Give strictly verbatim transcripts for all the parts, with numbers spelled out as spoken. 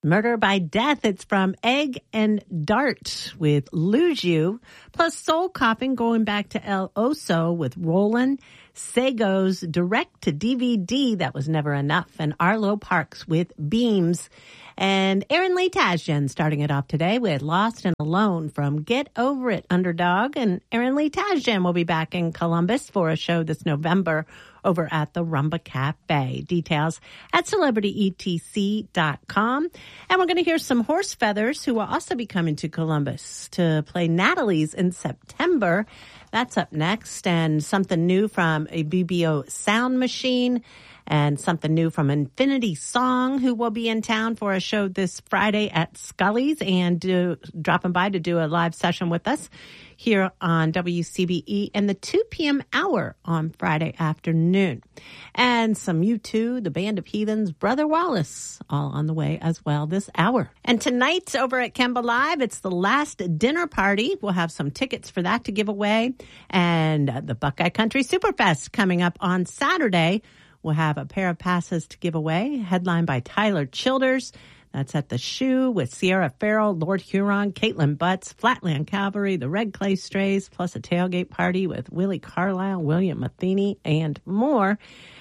Murder by Death. It's from Egg and Dart with Lose You, plus Soul Copping going back to El Oso with Roland Sego's direct-to-D V D, That Was Never Enough, and Arlo Parks with Beams. And Aaron Lee Tasjan starting it off today with Lost and Alone from Get Over It, Underdog. And Aaron Lee Tasjan will be back in Columbus for a show this November over at the Rumba Cafe. Details at celebrity e t c dot com. And we're going to hear some Horse Feathers, who will also be coming to Columbus to play Natalie's in September. That's up next. And something new from a B B O Sound Machine. And something new from Infinity Song, who will be in town for a show this Friday at Scully's and do, dropping by to do a live session with us here on W C B E in the two p.m. hour on Friday afternoon. And some U two, the Band of Heathens, Brother Wallace, all on the way as well this hour. And tonight over at Kemba Live, it's the last dinner party. We'll have some tickets for that to give away. And the Buckeye Country Superfest coming up on Saturday. We'll have a pair of passes to give away, headlined by Tyler Childers. That's at the Shoe with Sierra Farrell, Lord Huron, Caitlin Butts, Flatland Cavalry, the Red Clay Strays, plus a tailgate party with Willie Carlisle, William Matheny, and more.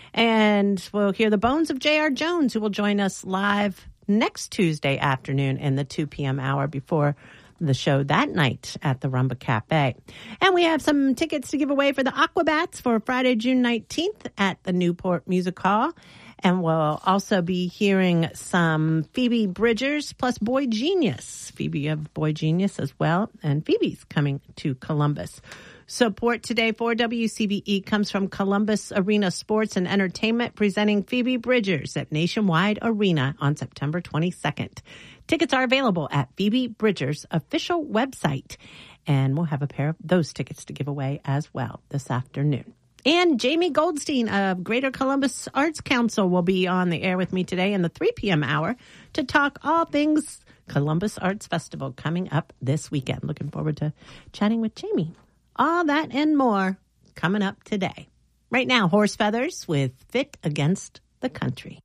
And we'll hear the Bones of J R. Jones, who will join us live next Tuesday afternoon in the two p.m. hour before the show that night at the Rumba Cafe. And we have some tickets to give away for the Aquabats for Friday, June nineteenth at the Newport Music Hall. And we'll also be hearing some Phoebe Bridgers plus Boy Genius. Phoebe of Boy Genius as well. And Phoebe's coming to Columbus. Support today for W C B E comes from Columbus Arena Sports and Entertainment, presenting Phoebe Bridgers at Nationwide Arena on September twenty-second. Tickets are available at Phoebe Bridgers' official website. And we'll have a pair of those tickets to give away as well this afternoon. And Jamie Goldstein of Greater Columbus Arts Council will be on the air with me today in the three p.m. hour to talk all things Columbus Arts Festival coming up this weekend. Looking forward to chatting with Jamie. All that and more coming up today. Right now, Horse Feathers with Fit Against the Country.